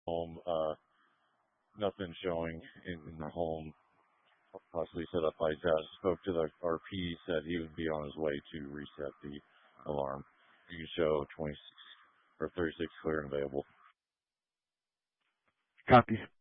home. Nothing showing in the home. Possibly set up by test. Spoke to the RP, said he would be on his way to reset the alarm. You can show 26 or 36 clear and available. Copy.